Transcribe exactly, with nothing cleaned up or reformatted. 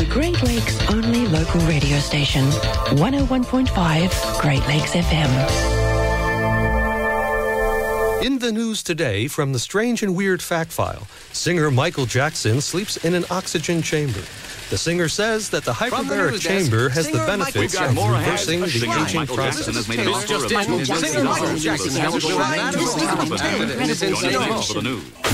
Great Lakes' only local radio station, one oh one point five Great Lakes F M. In the news today from the Strange and Weird Fact File, singer Michael Jackson sleeps in an oxygen chamber. The singer says that the hyperbaric chamber has the benefits of reversing the aging process. Michael Jackson has made an offer of a million dollars for the news.